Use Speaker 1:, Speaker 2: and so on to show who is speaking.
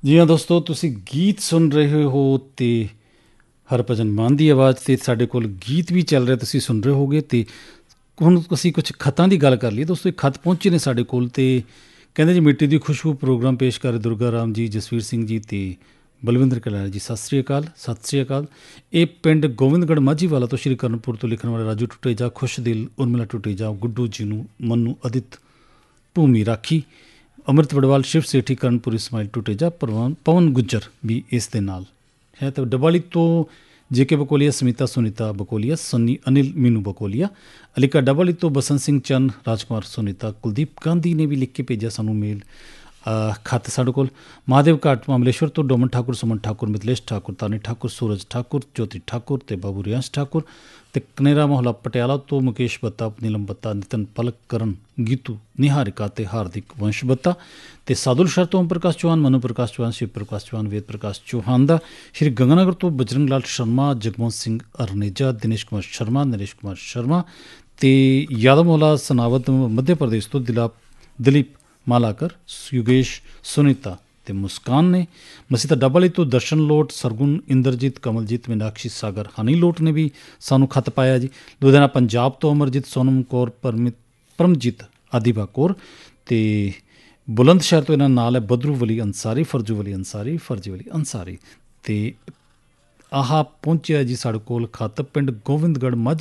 Speaker 1: ਜੀ ਹਾਂ ਦੋਸਤੋ, ਤੁਸੀਂ ਗੀਤ ਸੁਣ ਰਹੇ ਹੋ ਅਤੇ ਹਰਭਜਨ ਮਾਨ ਦੀ ਆਵਾਜ਼ 'ਤੇ ਸਾਡੇ ਕੋਲ ਗੀਤ ਵੀ ਚੱਲ ਰਿਹਾ, ਤੁਸੀਂ ਸੁਣ ਰਹੇ ਹੋਗੇ। ਅਤੇ ਹੁਣ ਅਸੀਂ ਕੁਛ ਖੱਤਾਂ ਦੀ ਗੱਲ ਕਰ ਲਈਏ ਦੋਸਤੋ। ਇਹ ਖੱਤ ਪਹੁੰਚੇ ਨੇ ਸਾਡੇ ਕੋਲ ਅਤੇ ਕਹਿੰਦੇ ਜੀ, ਮਿੱਟੀ ਦੀ ਖੁਸ਼ਬੂ ਪ੍ਰੋਗਰਾਮ ਪੇਸ਼ ਕਰ ਦੁਰਗਾ ਰਾਮ ਜੀ, ਜਸਵੀਰ ਸਿੰਘ ਜੀ ਅਤੇ ਬਲਵਿੰਦਰ ਕਲਿਆਣ ਜੀ। ਸਤਿ ਸ਼੍ਰੀ ਅਕਾਲ, ਸਤਿ ਸ਼੍ਰੀ ਅਕਾਲ। ਇਹ ਪਿੰਡ ਗੋਬਿੰਦਗੜ੍ਹ ਮਾਝੀਵਾਲਾ ਤੋਂ ਸ਼੍ਰੀ ਕਰਨਪੁਰ ਤੋਂ ਲਿਖਣ ਵਾਲੇ ਰਾਜੂ ਟੁਟੇਜਾ, ਖੁਸ਼ਦਿਲ, ਉਰਮਿਲਾ ਟੁਟੇਜਾ, ਗੁੱਡੂ ਜੀ ਨੂੰ, ਮਨੂੰ, ਅਦਿਤ, ਭੂਮੀ ਰਾਖੀ, ਅੰਮ੍ਰਿਤ ਵੜਵਾਲ, ਸ਼ਿਵ ਸੇਠੀ, ਕਰਨਪੁਰ, ਇਸਮਾਇਲ ਟੁਟੇਜਾ, ਪਵਨ ਗੁੱਜਰ ਵੀ ਇਸ ਦੇ ਨਾਲ ਹੈ। ਤਾਂ ਡੱਬਾਲੀ ਤੋਂ ਜੇ.ਕੇ. ਬਕੋਲੀਆ, ਸਮੀਤਾ ਸੁਨੀਤਾ ਬਕੋਲੀਆ, ਸੰਨੀ ਅਨਿਲ, ਮੀਨੂ ਬਕੋਲੀਆ, ਅਲੀਕਾ ਡੱਬਾਲੀ ਤੋਂ ਬਸੰਤ ਸਿੰਘ ਚੰਨ, ਰਾਜਕੁਮਾਰ ਸੁਨੀਤਾ, ਕੁਲਦੀਪ ਗਾਂਧੀ ਨੇ ਵੀ ਲਿਖ ਕੇ ਭੇਜਿਆ ਸਾਨੂੰ ਮੇਲ ਖੱਤ ਸਾਡੇ ਕੋਲ। ਮਹਾਦੇਵ ਘਾਟ ਮਾਮਲੇਸ਼ਵਰ ਤੋਂ ਡੋਮਨ ਠਾਕੁਰ, ਸੁਮਨ ਠਾਕੁਰ, ਮਿਥਲੇਸ਼ ਠਾਕੁਰ, ਤਾਨੀ ਠਾਕੁਰ, ਸੂਰਜ ਠਾਕੁਰ, ਜੋਤੀ ਠਾਕੁਰ ਅਤੇ ਬਾਬੂ ਰਿਆੰਸ਼ ਠਾਕੁਰ। ਅਤੇ ਕਨੇਰਾ ਮੋਹਲਾ ਪਟਿਆਲਾ ਤੋਂ ਮੁਕੇਸ਼ ਬੱਤਾ, ਨੀਲਮ ਬੱਤਾ, ਨਿਤਨ ਪਲਕ, ਕਰਨ, ਗੀਤੂ, ਨਿਹਾਰਿਕਾ ਅਤੇ ਹਾਰਦਿਕ ਵੰਸ਼ ਬੱਤਾ। ਅਤੇ ਸਾਦੁਲ ਸ਼ਹਿਰ ਤੋਂ ਓਮ ਪ੍ਰਕਾਸ਼ ਚੌਹਾਨ, ਮਨੂ ਪ੍ਰਕਾਸ਼ ਚੌਹਾਨ, ਸ਼ਿਵ ਪ੍ਰਕਾਸ਼ ਚੌਹਾਨ, ਵੇਦ ਪ੍ਰਕਾਸ਼ ਚੌਹਾਨ ਦਾ। ਸ਼੍ਰੀ ਗੰਗਾਨਗਰ ਤੋਂ ਬਜਰੰਗ ਲਾਲ ਸ਼ਰਮਾ, ਜਗਮੋਹਨ ਸਿੰਘ ਅਰਨੇਜਾ, ਦਿਨੇਸ਼ ਕੁਮਾਰ ਸ਼ਰਮਾ, ਨਰੇਸ਼ ਕੁਮਾਰ ਸ਼ਰਮਾ। ਅਤੇ ਯਾਦਵ ਮੋਹਲਾ ਸਨਾਵਤ ਮੱਧ ਪ੍ਰਦੇਸ਼ ਤੋਂ ਦਲੀਪ ਮਾਲਾਕਰ, ਯੋਗੇਸ਼, ਸੁਨੀਤਾ ਅਤੇ ਮੁਸਕਾਨ ਨੇ। ਮਸੀਤਾ ਡੱਬਾਲੀ ਤੋਂ ਦਰਸ਼ਨ ਲੋਟ, ਸਰਗੁਣ, ਇੰਦਰਜੀਤ, ਕਮਲਜੀਤ, ਮੀਨਾਕਸ਼ੀ ਸਾਗਰ, ਹਨੀ ਲੋਟ ਨੇ ਵੀ ਸਾਨੂੰ ਖੱਤ ਪਾਇਆ ਜੀ। ਲੁਧਿਆਣਾ ਪੰਜਾਬ ਤੋਂ ਅਮਰਜੀਤ, ਸੋਨਮ ਕੌਰ, ਪਰਮਜੀਤ, ਆਦੀਬਾ ਕੌਰ। ਅਤੇ ਬੁਲੰਦ ਸ਼ਹਿਰ ਤੋਂ ਇਹਨਾਂ ਨਾਲ ਹੈ ਬਦਰੂ ਵਲੀ ਅੰਸਾਰੀ, ਫਰਜੂ ਵਲੀ ਅੰਸਾਰੀ, ਫਰਜੀ ਵਲੀ ਅੰਸਾਰੀ। ਅਤੇ ਆਹ ਪਹੁੰਚਿਆ ਜੀ ਸਾਡੇ ਕੋਲ ਖੱਤ ਪਿੰਡ ਗੋਬਿੰਦਗੜ੍ਹ ਮਾਝੀ